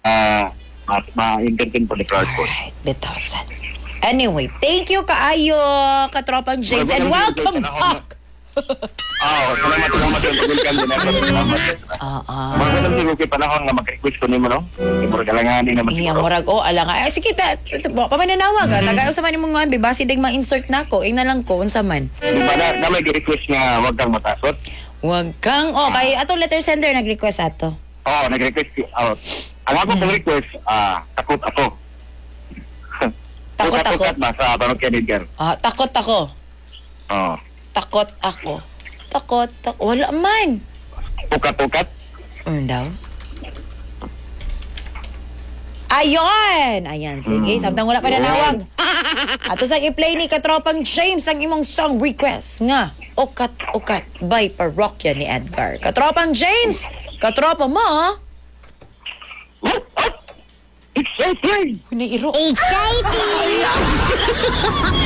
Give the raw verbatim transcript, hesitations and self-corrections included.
ma- ma-entertain po ni Clark po. Alright, bitasan. Anyway, thank you kaayo, katropang James, and welcome back. Ah, salamat, salamat yung pagulkan din ako. Salamat. Ah, ah. Magandang siguro kay panahon nga mag-request ko nimo, no? Siguro kalanganin naman Iya, siguro. murag, oh, ala nga. Ay, sige, ta, pamananawa ka. Tagayo sa man mo nga, basi dig ma-insert na ko. Ing na lang ko, unsa man. Di ba na, na may request nga wag kang matasot? Wag kang, oh, kay atong letter sender nag-request ato. Oo, nag-request si out. Ang ako pong request, ah, takot ako. Takot ako? Takot ba sa Barok Edgar? Ah, takot ako. Oo. Takot ako. Takot, takot. Wala man. Ukat-ukat? Ano daw? Ayon! Ayan, sige. Samtang wala pa nanawag. Ato sa i-play ni Katropang James ang imong song request nga. Ukat, ukat by Parokya ni Edgar. Katropang James! Katropa mo, ha? Exciting! Huni iro. Exciting!